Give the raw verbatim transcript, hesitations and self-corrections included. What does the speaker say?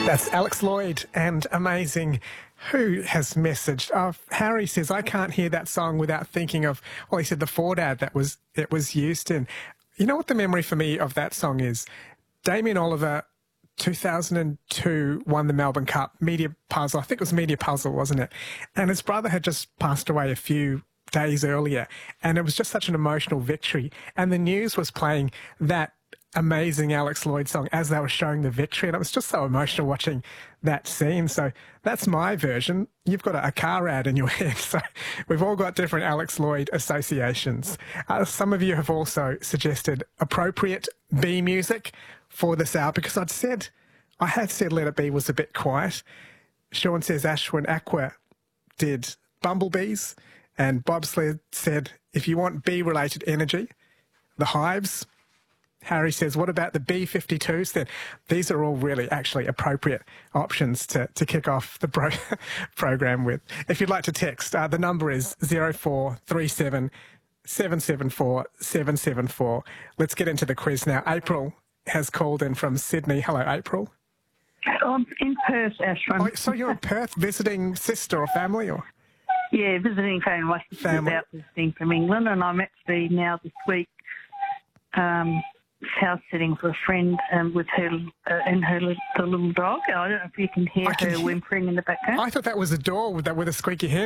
That's Alex Lloyd and Amazing. Who has messaged? Oh, Harry says, I can't hear that song without thinking of, well, he said the Ford ad that was it was used in. You know what the memory for me of that song is? Damien Oliver, two thousand two, won the Melbourne Cup, Media Puzzle. I think it was Media Puzzle, wasn't it? And his brother had just passed away a few days earlier, and it was just such an emotional victory. And the news was playing that amazing Alex Lloyd song as they were showing the victory, and it was just so emotional watching that scene. So that's my version. You've got a, a car ad in your head, so we've all got different Alex Lloyd associations. Uh, some of you have also suggested appropriate B music for this hour, because I'd said, I had said Let It Be was a bit quiet. Sean says Ashwin Aqua did Bumblebees, and Bobsled said, if you want bee-related energy, The Hives. Harry says, what about the B fifty-twos then? These are all really actually appropriate options to, to kick off the pro program with. If you'd like to text, uh, the number is zero four three seven, seven seven four, seven seven four. Let's get into the quiz now. April has called in from Sydney. Hello, April. I'm in Perth, Ashwin. Oh, so you're in Perth visiting sister or family? Or Yeah, visiting family. Family. About visiting from England, and I'm actually now this week um, house sitting for a friend um, with her uh, and her li- the little dog. I don't know if you can hear I can her hear- whimpering in the background. I thought that was a door with, that, with a squeaky head.